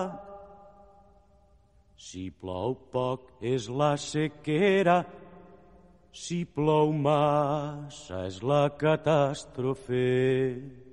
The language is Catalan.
Si plou poc és la sequera, si plou massa és la catàstrofe.